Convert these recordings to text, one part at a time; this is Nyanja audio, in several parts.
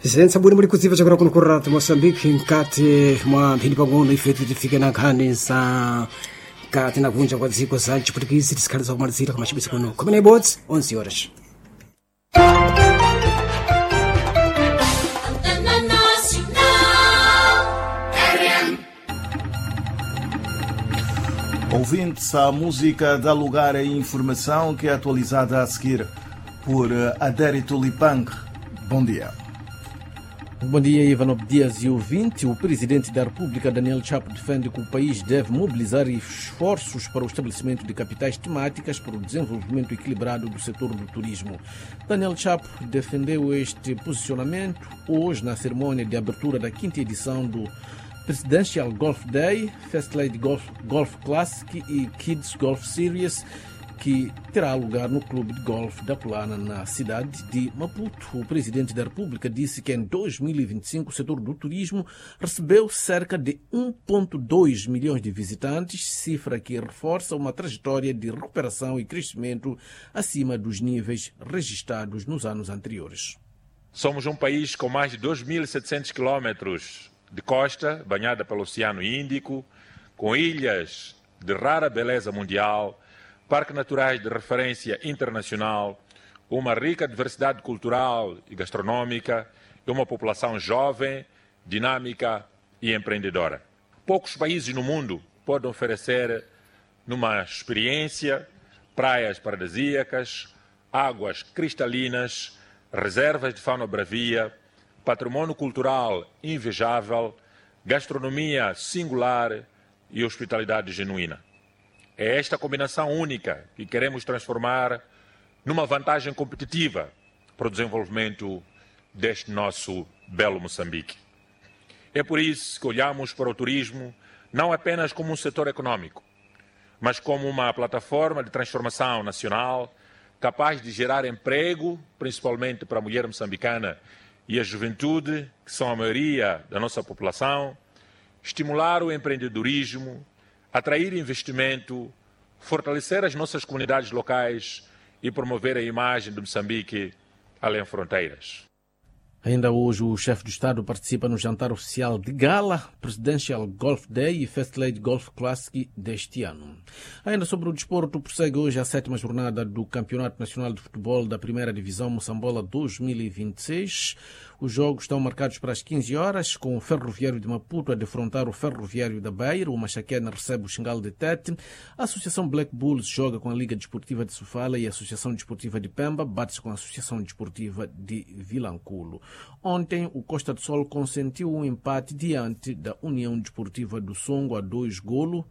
Zensa buri muri kuziva chakura kuno kurata Mozambique mkati mwa mphindi pang'ono ifeti tifike na nkhani za mkati na kunja kwa dziko za chiputikisi tisikhala za kumalizira kama chibisa kuno kumi na ibodzi 11 horas. Ouvintes, a música dá lugar à informação que é atualizada a seguir por Adérito Lipang. Bom dia. Bom dia, Ivanov Dias e ouvinte. O presidente da República, Daniel Chapo, defende que o país deve mobilizar esforços para o estabelecimento de capitais temáticas para o desenvolvimento equilibrado do setor do turismo. Daniel Chapo defendeu este posicionamento hoje na cerimônia de abertura da 5ª edição do Presidential Golf Day, First Lady Golf Classic e Kids Golf Series, que terá lugar no Clube de Golfe da Plana, na cidade de Maputo. O presidente da República disse que em 2025 o setor do turismo recebeu cerca de 1,2 milhões de visitantes, cifra que reforça uma trajetória de recuperação e crescimento acima dos níveis registrados nos anos anteriores. Somos um país com mais de 2.700 quilómetros de costa, banhada pelo Oceano Índico, com ilhas de rara beleza mundial, parques naturais de referência internacional, uma rica diversidade cultural e gastronômica e uma população jovem, dinâmica e empreendedora. Poucos países no mundo podem oferecer, numa experiência, praias paradisíacas, águas cristalinas, reservas de fauna bravia, patrimônio cultural invejável, gastronomia singular e hospitalidade genuína. É esta combinação única que queremos transformar numa vantagem competitiva para o desenvolvimento deste nosso belo Moçambique. É por isso que olhamos para o turismo não apenas como um setor econômico, mas como uma plataforma de transformação nacional capaz de gerar emprego, principalmente para a mulher moçambicana e a juventude, que são a maioria da nossa população, estimular o empreendedorismo, atrair investimento, fortalecer as nossas comunidades locais e promover a imagem de Moçambique além fronteiras. Ainda hoje, o chefe de Estado participa no jantar oficial de gala Presidential Golf Day e First Lady Golf Classic deste ano. Ainda sobre o desporto, prossegue hoje a 7ª jornada do Campeonato Nacional de Futebol da Primeira Divisão Moçambola 2026. Os jogos estão marcados para as 15 horas, com o Ferroviário de Maputo a defrontar o Ferroviário da Beira. O Machaquena recebe o Xingal de Tete. A Associação Black Bulls joga com a Liga Desportiva de Sofala e a Associação Desportiva de Pemba bate-se com a Associação Desportiva de Vilanculo. Ontem, o Costa do Sol consentiu um empate diante da União Desportiva do Songo a 2 golos,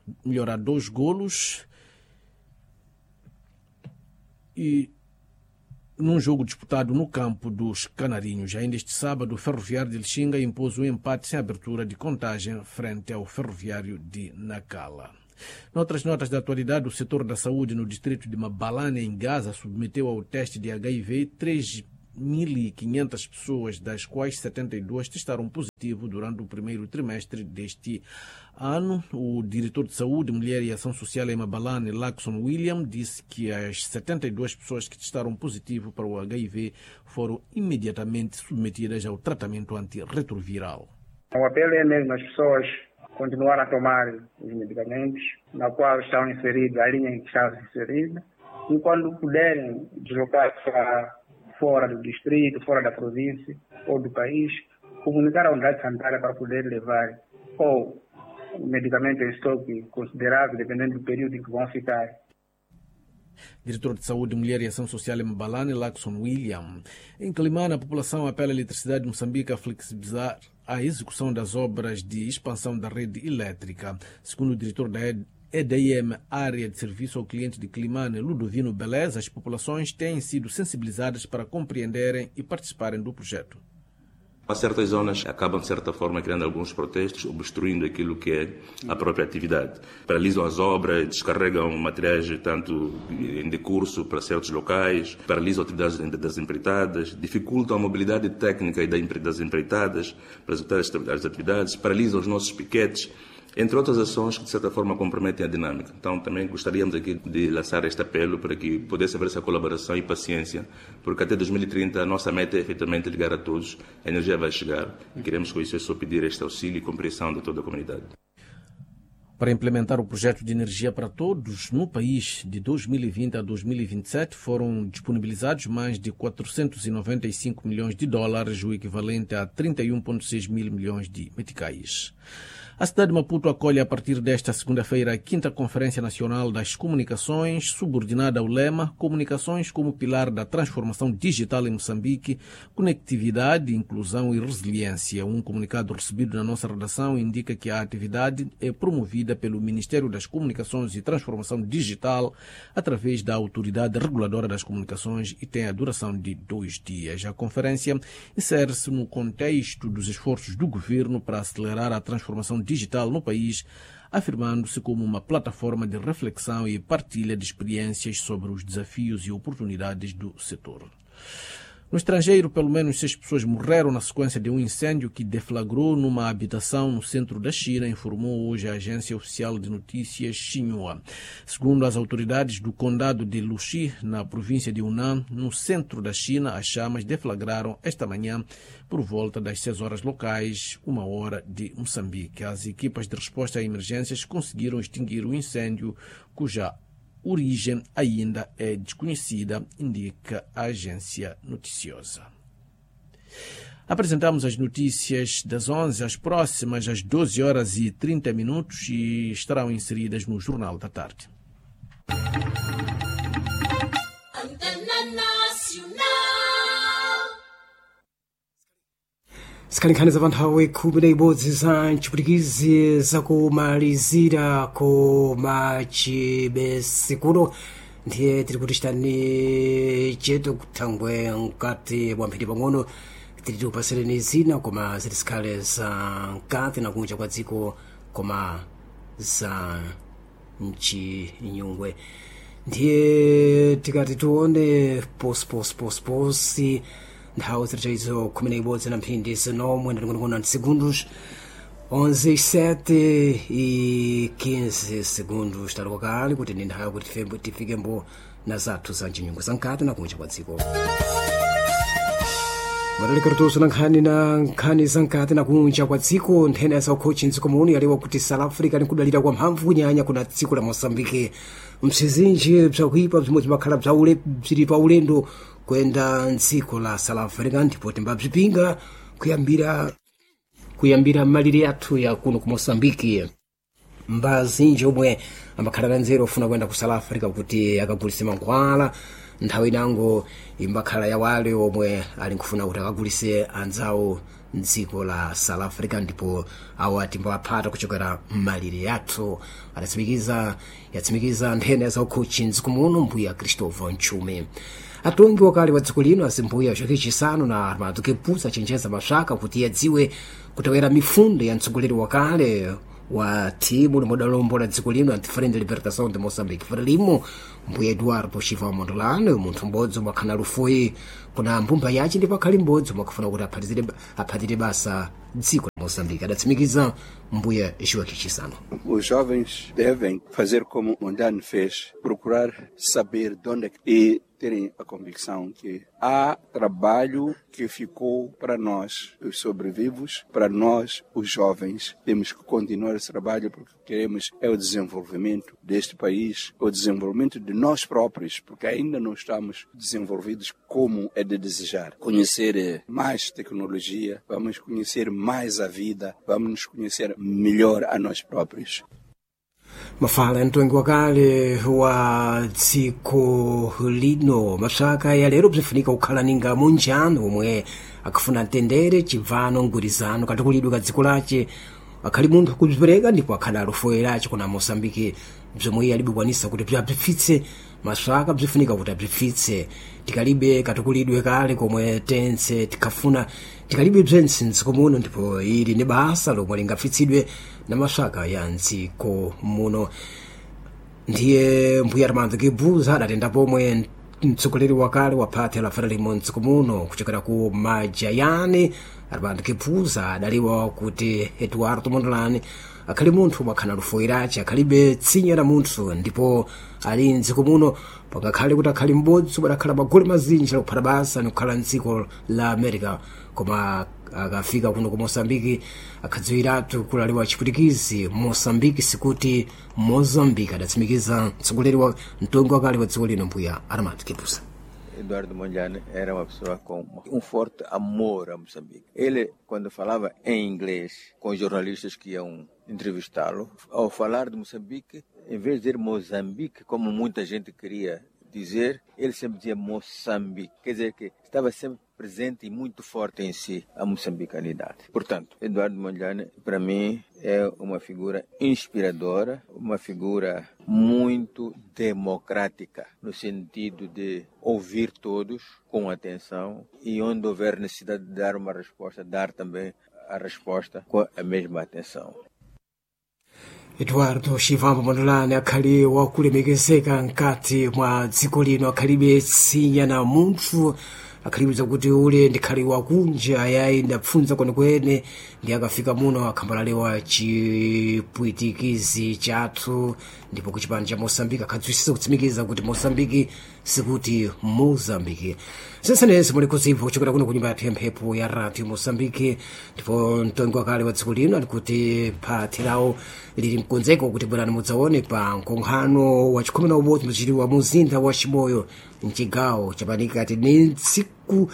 e num jogo disputado no campo dos Canarinhos. Ainda este sábado, o Ferroviário de Lixinga impôs um empate sem abertura de contagem frente ao Ferroviário de Nacala. Noutras notas da atualidade, o setor da saúde no distrito de Mabalane, em Gaza, submeteu ao teste de HIV 3.500 pessoas, das quais 72 testaram positivo durante o primeiro trimestre deste ano. O diretor de Saúde, Mulher e Ação Social em Mabalane, Lacson William, disse que as 72 pessoas que testaram positivo para o HIV foram imediatamente submetidas ao tratamento antirretroviral. O apelo é mesmo às pessoas continuar a tomar os medicamentos na qual estão inseridos, a linha em que está inserida, e quando puderem deslocar-se para fora do distrito, fora da província ou do país, comunicar à unidade sanitária para poder levar ou medicamento em estoque considerável, dependendo do período em que vão ficar. Diretor de Saúde, Mulher e Ação Social em Mabalane, Lacson William. Em Climane, a população apela à Eletricidade de Moçambique a flexibilizar a execução das obras de expansão da rede elétrica. Segundo o diretor da EDM, Área de Serviço ao Cliente de Climane, Ludovino Beleza, as populações têm sido sensibilizadas para compreenderem e participarem do projeto. Há certas zonas que acabam, de certa forma, criando alguns protestos, obstruindo aquilo que é a própria atividade. Paralisam as obras, descarregam materiais tanto em decurso para certos locais, paralisam atividades das empreitadas, dificultam a mobilidade técnica das empreitadas para executar as atividades, paralisam os nossos piquetes. entre outras ações que de certa forma comprometem a dinâmica. Então também gostaríamos aqui de lançar este apelo para que pudesse haver essa colaboração e paciência, porque até 2030 a nossa meta é efetivamente ligar a todos, a energia vai chegar e queremos com isso só pedir este auxílio e compreensão de toda a comunidade. Para implementar o projeto de energia para todos no país de 2020 a 2027 foram disponibilizados mais de 495 milhões de dólares, o equivalente a 31,6 mil milhões de meticais. A cidade de Maputo acolhe a partir desta segunda-feira a 5ª Conferência Nacional das Comunicações, subordinada ao lema Comunicações como pilar da transformação digital em Moçambique, conectividade, inclusão e resiliência. Um comunicado recebido na nossa redação indica que a atividade é promovida pelo Ministério das Comunicações e Transformação Digital através da Autoridade Reguladora das Comunicações e tem a duração de 2 dias. A conferência insere-se no contexto dos esforços do governo para acelerar a transformação digital no país, afirmando-se como uma plataforma de reflexão e partilha de experiências sobre os desafios e oportunidades do setor. No estrangeiro, pelo menos 6 pessoas morreram na sequência de um incêndio que deflagrou numa habitação no centro da China, informou hoje a agência oficial de notícias Xinhua. Segundo as autoridades do condado de Luxi, na província de Hunan, no centro da China, as chamas deflagraram esta manhã por volta das 6 horas locais, 1 hora de Moçambique. As equipas de resposta a emergências conseguiram extinguir o incêndio, cuja origem ainda é desconhecida, indica a agência noticiosa. Apresentamos as notícias das 11 às próximas, às 12 horas e 30 minutos e estarão inseridas no Jornal da Tarde. Zikhaninkhani za panthawi khumi na ibodzi za mchipwitikizi zakumalizira kumachibesi kuno ndiye tiri kuti chitani chetu kuthangwe mkati mwa mphindi pang'ono tiri tikupasireni zina koma zitizikhale za mkati na kunja kwa dziko koma za mchinyungwe ndiye tikati tione posi nthawi zitachaizo khumi na ibodzi na mphindi zinomwe ndating'onong'ona segundos 11:07 e 15 segundos taliko kale kuti ndi nthawi kuti tifikembo na zathu za mchinyungwe zamkati na kunja kwa dziko madalikarituso na nkhani zamkati na kunja kwa dziko nthene ya saukhochi mdziko muno yalewa kuti South Africa likudalira kwa mphamvu kunyanya kuna dziko la Moçambique msizinji bzakuipa bzimwe zimakhala bzili pa ulendo kwenda mdziko la South Africa ndipo timbabzipinga kuyambira malire athu ya kuno ku Moçambique mbazinji omwe amakhala na nzeru ofuna kwenda ku South Africa kuti akagulise mankhwala nthawi inango imbakhala ya wale omwe ali nkufuna kuti akagulise anzawo mdziko la South Africa ndipo awo atimbawapata kuchokera malire athu yatsimikiza nthene za ukhochi mdziko muno mbuya Christopher Nchume. Atongi wakale wa dziko lino azimbuya chake chisanu na armado kepusa chenjeza maswaka kuti yadziwe kutawera mifundo ya mtsogoleri wakale wa timu limodalombola dziko lino anti-Frente de Libertação de Moçambique Frelimo mbuya Eduardo Chiva Mondlane munthu m'bodzi omwe akhana lufoyi kuna mbumba yace ndipo akhali m'bodzi omwe akufuna kuti aphatire basa dziko la Moçambique. Adatsimikiza mbuya Joaquim Chisano. Os jovens devem fazer como Mondlane fez, procurar saber de onde e terem a convicção que há trabalho que ficou para nós, os sobrevivos, para nós, os jovens. Temos que continuar esse trabalho porque queremos o desenvolvimento deste país, o desenvolvimento de nós próprios, porque ainda não estamos desenvolvidos como é de desejar. Conhecer mais tecnologia, vamos conhecer mais a vida, vamos nos conhecer melhor a nós próprios. Mafala mtongi wakale wa dziko lino maswaka ya lero bzifunika kukhala ninga munjano omwe akufuna mtendere chibvano mgwirizano katakulidwe ka dziko lace akhali munthu kuzipereka ndipo akhala alufoyerace kuna Moçambique bzomwe alibikwanisa kuti bzabzipfitse maswaka bzifunika kuti abzipfitse tikalibe katakulidwe kale komwe tense tikalibe bzentse mdziko muno ndipo ili ni basa lomwe lingapfitsidwe na maswaka ya mdziko muno. Ndiye mbuya Armando Gebuza adatenda pomwe mtsogoleri wakale wa phate la Frelimo mdziko muno kuchokera ku Majayane. Armando Gebuza adaliwa kuti Eduardo Mondlane akhali munthu mwakhana lufoyerace akhalibe tsinya la munthu ndipo ali mdziko muno pangakhale kuti akhali m'bodzi padakhala magoli mazinji lakuphala basa nikukhala mdziko la America koma akafika kuno ku Mosambiki akhadziwiratu kulaliwa chipwitikizi Mosambiki sikuti Mozambique, adatsimikiza mtsogoleri wa mtongo wakale wa dziko lino mbuya Armando Guebuza. Eduardo Mondlane era uma pessoa com forte amor a Moçambique. Ele, quando falava em inglês com jornalistas que iam entrevistá-lo, ao falar de Moçambique, em vez de dizer Moçambique, como muita gente queria dizer, ele sempre dizia Moçambique. Quer dizer que estava sempre presente e muito forte em si a moçambicanidade. Portanto, Eduardo Mondlane, para mim, é uma figura inspiradora, uma figura muito democrática, no sentido de ouvir todos com atenção e onde houver necessidade de dar uma resposta, dar também a resposta com a mesma atenção. Eduardo Chivambo Mondlane akhali wakulemekezeka mkati mwa dziko lino, akhalibe tsinya na munthu, akhalibiza kuti ule ndikhali wakunja ayayi ndapfunza kwenekwene ndi akafika muno akhambalalewa chipwitikizi chathu ndipo kuchipani cha Mosambiki akhadziwisa kutsimikiza kuti Mosambiki sikuti Mozambiki. Sensenese muli kuziva kuchokera kuno kunyumba yathu yamphepo ya radio Mosambiki, ndipo mtongo wakale wa dziko lino ali kuti phati lawo lili mkonzeko kuti bwerani mudzaone pa mkonkhano wa 11 mchitiwa muzinda wa Chimoyo mchigawo chapanikati ni tsiku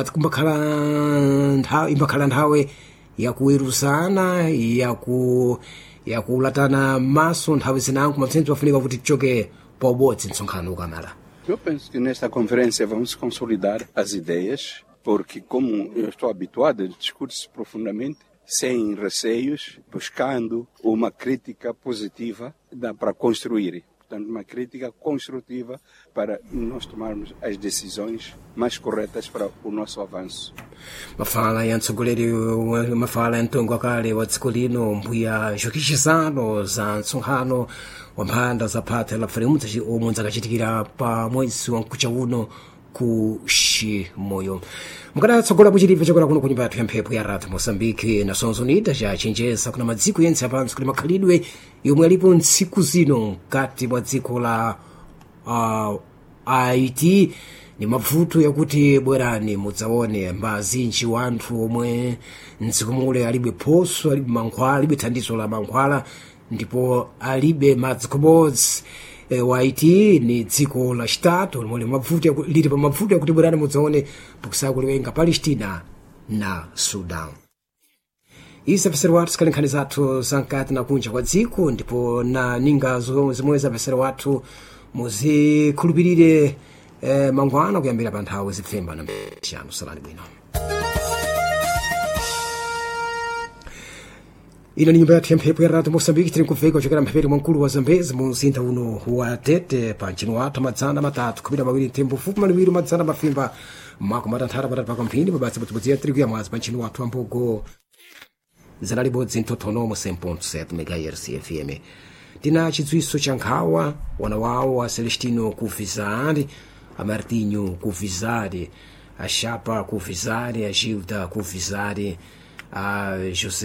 imbakhala nthawe yakuweruzana yakulatana maso nthawe zinango mapsenzi wafunika kuti tichoke pa ubodzi msonkhano ukamala. Eu penso que nesta conferência vamos consolidar as ideias, porque como eu estou habituado a discutir profundamente, sem receios, buscando uma crítica positiva para construir. Portanto, uma crítica construtiva para nós tomarmos as decisões mais corretas para o nosso avanço. Mafala ya mtsogoleri mafala ya mtongo wakale wa dziko lino mbuya zhokishizano za msonkhano wa mphanda za phata la Frelimo omwe zakachitikira pa mwezi wa mkucha uno ku Chimoyo. Mukadatsogolera kuchitipa chokera kuno kunyumba yathu yamphepo ya radio Mosambiki na sonzonita cachenjeza kuna madziko yense apansi kuti makhalidwe yomwe alipo ntsiku zino mkati mwa dziko la Haiti ni mavuto yakuti bwerani mudzaone mbazinji wanthu omwe mdziko mule alibe phoso, alibe mankhwala, alibe thandizo la mankhwala ndipo alibe madzikobodzi. Haiti ni dziko la chitatu lili pa mavuto yakuti bwerani mudzaone pakusakuliwenga Palestina na Sudan. Izi apesera wathu sikali nkhani zathu zankati na kunja kwa dziko, ndipo na ninga zomwe zapesera wathu muzikhulupirire mangwana kuyambira pa nthawi zipfemba na mchano. Salani bwino. Ino ni nyumba yathu yamphepo ya radio Mosambiki, tiri kufika kuchokera mphepete mwankulu wa Zambezi mu mzinda uno wa Tete pa mchino wathu madzana matatu khumi na mawiri nthembo fupi maniwiri madzana mafimba mako matanthara patatu pa mphindi mabasa patsibodzi tiri kuya mwazi pa mchino wathu ambogo zana libodzi mtothono mu 100.7 MHz FM. Tina chidziwiso cha nkhawa wana wawo wa Celestino Kuvizari, a Martinho Kuvizari, a Chapa Kuvizari, a Gilda Kuvizari, a José